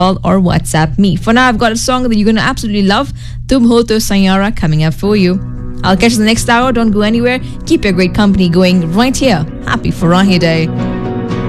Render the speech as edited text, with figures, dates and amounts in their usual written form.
call or WhatsApp me. For now, I've got a song that you're going to absolutely love. Tum Ho To Sayara coming up for you. I'll catch you the next hour. Don't go anywhere. Keep your great company going right here. Happy Farahi Day.